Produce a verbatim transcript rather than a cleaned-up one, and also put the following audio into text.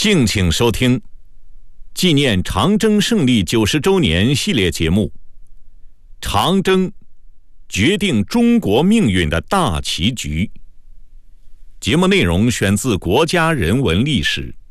敬请收听纪念长征胜利九十周年系列节目《长征决定中国命运的大棋局》。节目内容选自国家人文历史。